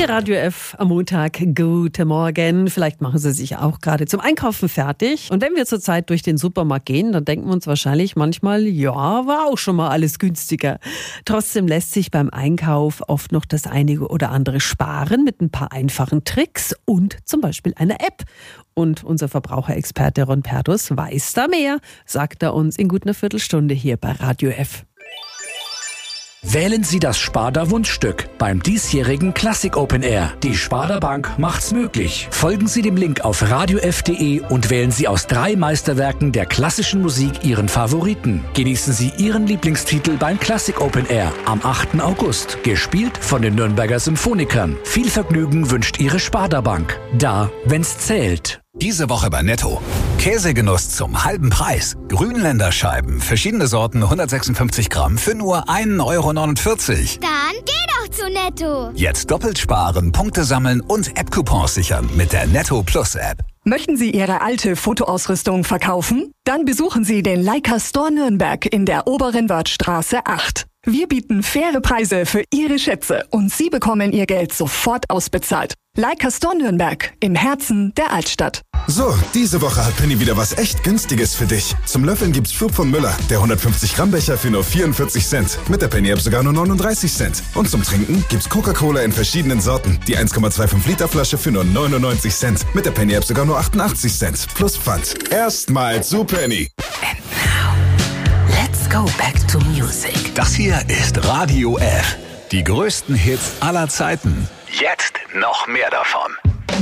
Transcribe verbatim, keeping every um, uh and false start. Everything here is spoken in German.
Hier Radio F am Montag. Guten Morgen. Vielleicht machen Sie sich auch gerade zum Einkaufen fertig. Und wenn wir zurzeit durch den Supermarkt gehen, dann denken wir uns wahrscheinlich manchmal, ja, war auch schon mal alles günstiger. Trotzdem lässt sich beim Einkauf oft noch das eine oder andere sparen mit ein paar einfachen Tricks und zum Beispiel einer App. Und unser Verbraucherexperte Ron Perdus weiß da mehr, sagt er uns in gut einer Viertelstunde hier bei Radio F. Wählen Sie das Sparda Wunschstück beim diesjährigen Classic Open Air. Die Sparda Bank macht's möglich. Folgen Sie dem Link auf radio f punkt de und wählen Sie aus drei Meisterwerken der klassischen Musik Ihren Favoriten. Genießen Sie Ihren Lieblingstitel beim Classic Open Air am achten August. Gespielt von den Nürnberger Symphonikern. Viel Vergnügen wünscht Ihre Sparda Bank. Da, wenn's zählt. Diese Woche bei Netto. Käsegenuss zum halben Preis. Grünländer Scheiben, verschiedene Sorten, hundertsechsundfünfzig Gramm für nur ein Euro neunundvierzig. Dann geh doch zu Netto. Jetzt doppelt sparen, Punkte sammeln und App-Coupons sichern mit der Netto Plus App. Möchten Sie Ihre alte Fotoausrüstung verkaufen? Dann besuchen Sie den Leica Store Nürnberg in der Oberen Wörthstraße acht. Wir bieten faire Preise für Ihre Schätze und Sie bekommen Ihr Geld sofort ausbezahlt. Leica Store Nürnberg im Herzen der Altstadt. So, diese Woche hat Penny wieder was echt Günstiges für dich. Zum Löffeln gibt's Schub von Müller, der hundertfünfzig Gramm Becher für nur vierundvierzig Cent. Mit der Penny App sogar nur neununddreißig Cent. Und zum Trinken gibt's Coca-Cola in verschiedenen Sorten. Die eins Komma fünfundzwanzig Liter Flasche für nur neunundneunzig Cent. Mit der Penny App sogar nur achtundachtzig Cent. Plus Pfand. Erstmal zu Penny. And now, let's go back to music. Das hier ist Radio F. Die größten Hits aller Zeiten. Jetzt noch mehr davon.